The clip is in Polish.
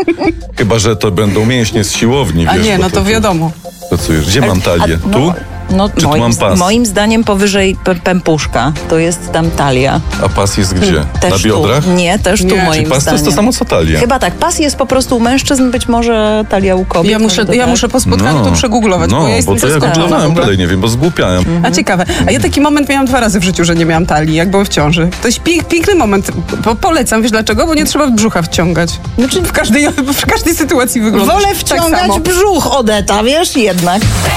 Chyba że to będą mięśnie z siłowni, wiesz. A nie, bo no to wiadomo. Pracujesz. Gdzie mam talię? Tu? No, Czy tu mam pas? moim zdaniem powyżej pępuszka to jest tam talia. A pas jest gdzie? Też Na biodrach? Tu. Nie, też tu Nie. moim Czyli pas to zdaniem. jest to samo co talia. Chyba tak, pas jest po prostu u mężczyzn, być może talia u kobiet. Ja muszę po spotkaniu to przegooglować, bo ja jestem bo to ja zaskoczona w googlowałem, ogóle. dalej nie wiem, bo zgłupiałem. A ciekawe. A ja taki moment miałam 2 razy w życiu, że nie miałam talii, jak byłam w ciąży. To jest piękny moment. Polecam, wiesz dlaczego? Bo nie trzeba brzucha wciągać. Znaczy w każdej sytuacji wygląda Wolę tak wciągać samo. brzuch, Odeta, wiesz, jednak.